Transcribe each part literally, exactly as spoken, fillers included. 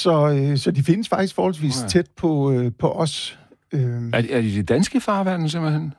så, øh, så de findes faktisk forholdsvis okay. tæt på, øh, på os. Øh. Er, er de de danske farvande, simpelthen?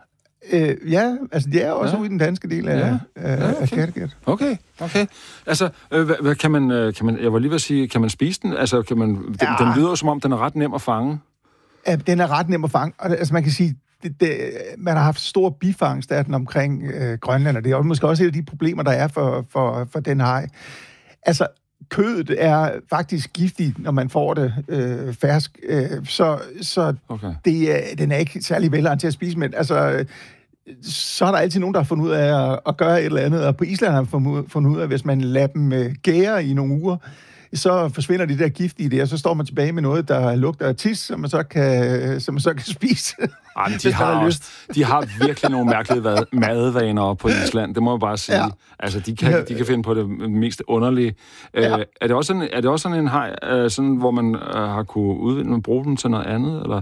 Øh, ja, altså det er også ja. ude i den danske del af, ja. af, ja, okay. af Kattegat. Okay, okay. Altså, øh, hvad, hvad, kan, man, kan man, jeg var lige ved at sige, kan man spise den? Altså, kan man, den, ja. den lyder som om, den er ret nem at fange. Ja, den er ret nem at fange. Og det, altså man kan sige, det, det, man har haft stor bifangst af den omkring øh, Grønland, og det er måske også et af de problemer, der er for, for, for den haj. Altså, kødet er faktisk giftigt, når man får det øh, fersk, øh, så, så okay. det, den er ikke særlig velegnet til at spise, men altså, så er der altid nogen, der har fundet ud af at, at gøre et eller andet, og på Island har man fundet ud af, at hvis man lader dem øh, gære i nogle uger, så forsvinder det der gift i det, og så står man tilbage med noget, der lugter af tis, som man så kan, som man så kan spise. Ej, de, har også, de har virkelig nogle mærkelige madvaner på Island, det må jeg bare sige. Ja. Altså, de kan, de kan finde på det mest underlige. Ja. Øh, er det også sådan, er det også sådan en haj, øh, sådan, hvor man øh, har kunne udvinde, man bruge dem til noget andet, eller?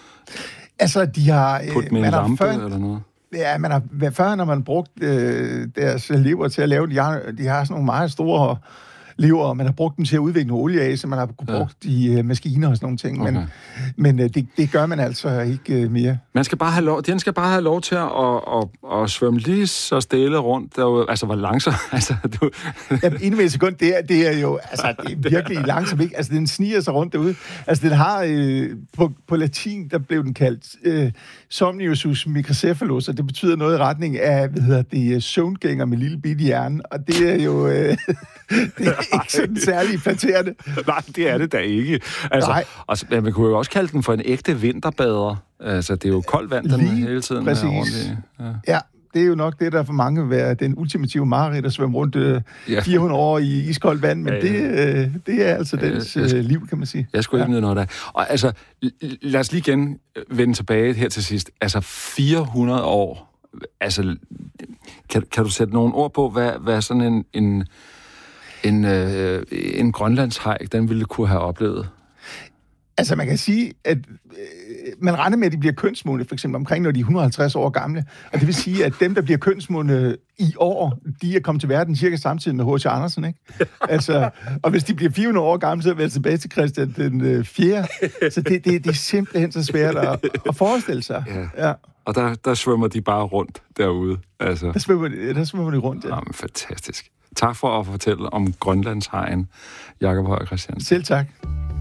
Altså, de har... Øh, Putte med en lampe, før, eller noget? Ja, man har, før, når man brugt øh, deres lever til at lave, de har, de har sådan nogle meget store lever, og man har brugt dem til at udvikle olie af, så man har ja. brugt de uh, maskiner og sådan nogle ting, okay. men, men uh, det, det gør man altså ikke uh, mere. Man skal bare have lov, den skal bare have lov til at, at, at, at svømme lige så stille rundt derude. Altså, hvor langsomt, altså, du... Jamen, inden ved et sekund, det er, det er jo, altså, det er virkelig langsomt, ikke? Altså, den sniger sig rundt derude. Altså, den har, øh, på, på latin, der blev den kaldt øh, somniusus microcephalus, og det betyder noget i retning af, hvad hedder det, søvngænger med lille bitte hjerne, og det er jo... Øh, det er ikke sådan særlig flatterende. Nej, det er det da ikke. Altså, Nej. Og, man kunne jo også kalde den for en ægte vinterbader. Altså, det er jo koldt vand, den Lige hele tiden. Præcis. Rundt i. Ja. ja, det er jo nok det, der for mange vil være den ultimative mareridt at svømme rundt øh, ja. fire hundrede år i iskoldt vand, men ja, ja. Det, øh, det er altså ja, dens øh, liv, kan man sige. Jeg skulle ikke ja. nyde noget af. Og altså, lad os lige igen vende tilbage her til sidst. Altså, fire hundrede år. Altså, kan, kan du sætte nogle ord på, hvad, hvad sådan en... en En, øh, en grønlandshaj, den ville kunne have oplevet? Altså, man kan sige, at øh, man regner med, at de bliver kønsmodne, for eksempel omkring, når de er et hundrede og halvtreds år gamle. Og det vil sige, at dem, der bliver kønsmodne i år, de er kommet til verden cirka samtidig med H C. Andersen, ikke? Altså, og hvis de bliver fire hundrede år gamle, så er det tilbage til Christian den øh, fjerde. Så det, det, det er simpelthen så svært at, at forestille sig. Ja. Ja. Og der, der svømmer de bare rundt derude. Altså. Der, svømmer, der svømmer de rundt, ja. Jamen, fantastisk. Tak for at fortælle om Grønlandshajen, Jakob Høyer Christiansen. Selv tak.